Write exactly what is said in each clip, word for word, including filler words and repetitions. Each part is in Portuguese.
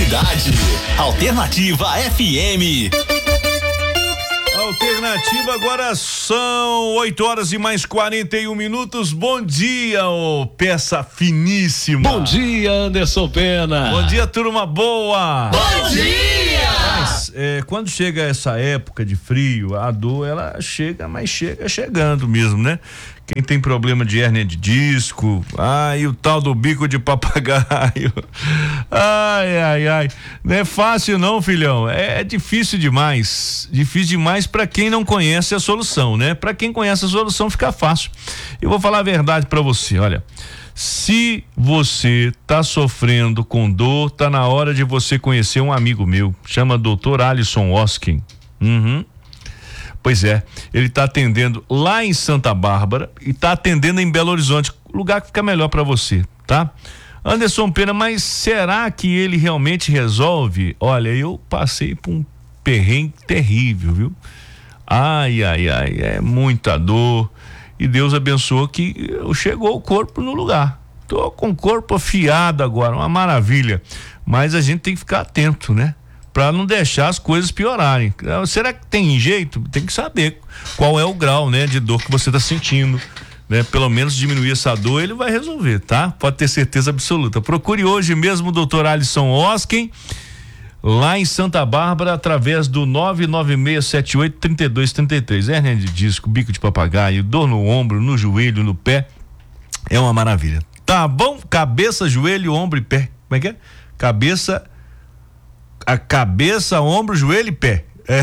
cidade. Alternativa F M. Alternativa, agora são oito horas e mais quarenta e um minutos. Bom dia, ô peça finíssima. Bom dia, Anderson Pena. Bom dia, turma boa. Bom dia! Mas, é, quando chega essa época de frio, a dor, ela chega, mas chega chegando mesmo, né? Quem tem problema de hérnia de disco, ai, o tal do bico de papagaio, ai, ai, ai, não é fácil não, filhão, é, é difícil demais, difícil demais para quem não conhece a solução, né? Para quem conhece a solução fica fácil. Eu vou falar a verdade para você, olha, se você tá sofrendo com dor, tá na hora de você conhecer um amigo meu, chama doutor Alisson Oskin. Uhum. Pois é, ele está atendendo lá em Santa Bárbara e está atendendo em Belo Horizonte, lugar que fica melhor para você, tá? Anderson Pena, mas será que ele realmente resolve? Olha, eu passei por um perrengue terrível, viu? Ai, ai, ai, é muita dor e Deus abençoou que chegou o corpo no lugar. Tô com o corpo afiado agora, uma maravilha, mas a gente tem que ficar atento, né? Para não deixar as coisas piorarem. Será que tem jeito? Tem que saber qual é o grau, né, de dor que você está sentindo, né? Pelo menos diminuir essa dor, ele vai resolver, tá? Pode ter certeza absoluta. Procure hoje mesmo o doutor Alisson Oskin, lá em Santa Bárbara, através do nove nove seis sete oito, três dois três três. Hérnia de disco, bico de papagaio, dor no ombro, no joelho, no pé, é uma maravilha. Tá bom? Cabeça, joelho, ombro e pé. Como é que é? Cabeça, a cabeça, ombro, joelho e pé. É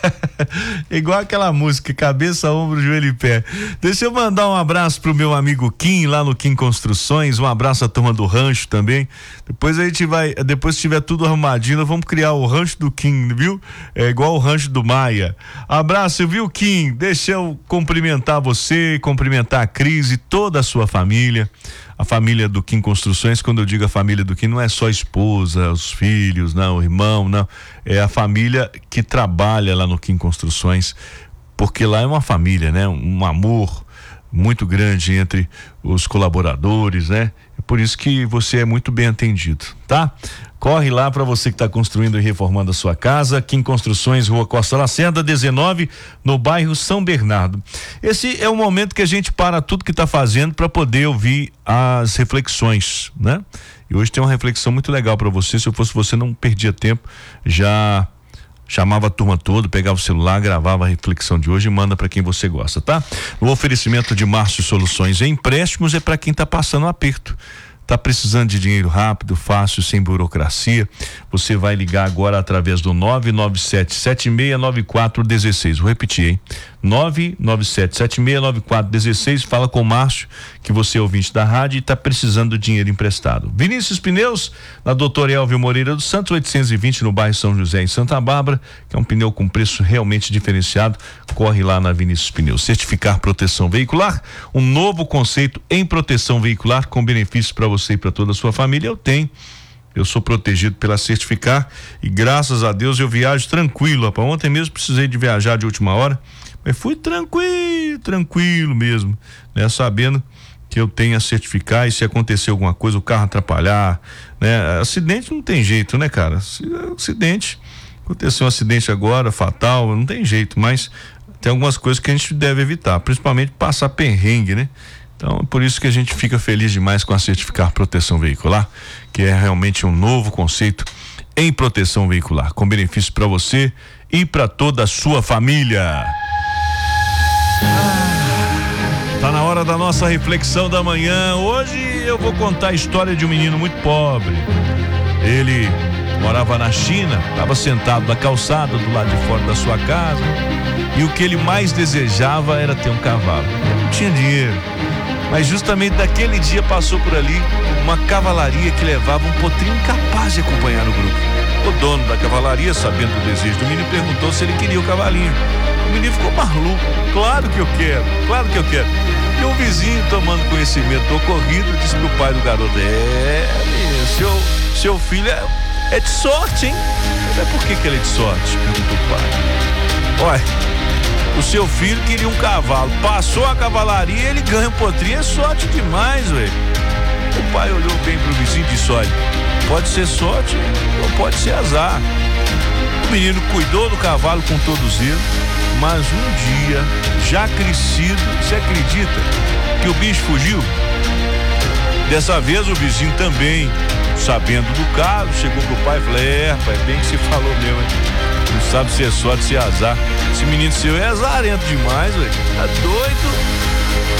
igual aquela música, cabeça, ombro, joelho e pé. Deixa eu mandar um abraço pro meu amigo Kim, lá no Kim Construções, um abraço à turma do rancho também. Depois a gente vai, depois que tiver tudo arrumadinho, nós vamos criar o rancho do Kim, viu? É igual o rancho do Maia. Abraço, viu, Kim? Deixa eu cumprimentar você, cumprimentar a Cris e toda a sua família. A família do Kim Construções, quando eu digo a família do Kim, não é só a esposa, os filhos, não, o irmão, não. É a família que trabalha lá no Kim Construções, porque lá é uma família, né? Um amor muito grande entre os colaboradores, né? É por isso que você é muito bem atendido, tá? Corre lá para você que está construindo e reformando a sua casa, Kim Construções, Rua Costa Lacerda, dezenove, no bairro São Bernardo. Esse é o momento que a gente para tudo que está fazendo para poder ouvir as reflexões, né? E hoje tem uma reflexão muito legal para você. Se eu fosse você, não perdia tempo, já chamava a turma toda, pegava o celular, gravava a reflexão de hoje e manda para quem você gosta, tá? O oferecimento de Márcio Soluções e Empréstimos é para quem está passando um aperto. Tá precisando de dinheiro rápido, fácil, sem burocracia? Você vai ligar agora através do nove nove sete, sete seis nove quatro um seis. Vou repetir, hein? nove nove sete, sete seis nove quatro um seis. Fala com o Márcio, que você é ouvinte da rádio e tá precisando de dinheiro emprestado. Vinícius Pneus, na doutor Elvio Moreira dos Santos, oitocentos e vinte, no bairro São José, em Santa Bárbara, que é um pneu com preço realmente diferenciado. Corre lá na Vinícius Pneus. Certificar proteção veicular, um novo conceito em proteção veicular com benefícios para você e para toda a sua família. Eu tenho, eu sou protegido pela Certificar e graças a Deus eu viajo tranquilo. Rapaz. Ontem mesmo precisei de viajar de última hora, mas fui tranquilo, tranquilo mesmo, né? Sabendo que eu tenho a Certificar e se acontecer alguma coisa, o carro atrapalhar, né? Acidente não tem jeito, né, cara? Acidente, aconteceu um acidente agora, fatal, não tem jeito, mas tem algumas coisas que a gente deve evitar, principalmente passar perrengue, né? Então, é por isso que a gente fica feliz demais com a Certificar Proteção Veicular, que é realmente um novo conceito em proteção veicular, com benefícios para você e para toda a sua família. Ah, tá na hora da nossa reflexão da manhã. Hoje eu vou contar a história de um menino muito pobre. Ele morava na China, estava sentado na calçada do lado de fora da sua casa e o que ele mais desejava era ter um cavalo. Ele não tinha dinheiro, mas justamente naquele dia passou por ali uma cavalaria que levava um potrinho incapaz de acompanhar o grupo. O dono da cavalaria, sabendo do desejo do menino, perguntou se ele queria o cavalinho. O menino ficou maluco. Claro que eu quero, claro que eu quero. E o vizinho, tomando conhecimento do ocorrido, disse pro pai do garoto: é, seu, seu filho é, é de sorte, hein? Mas por que que ele é de sorte? Perguntou o pai. Olha, o seu filho queria um cavalo, passou a cavalaria, ele ganha um potrinho, é sorte demais, ué. O pai olhou bem pro vizinho e disse: olha, Pode ser sorte ou pode ser azar. O menino cuidou do cavalo com todo zelo, mas um dia, já crescido, você acredita que o bicho fugiu? Dessa vez o vizinho também, sabendo do caso, chegou pro pai e falou: é, pai, bem que se falou mesmo, hein? Não sabe se é sorte, se é azar. Esse menino seu é azarento demais, velho. Tá doido?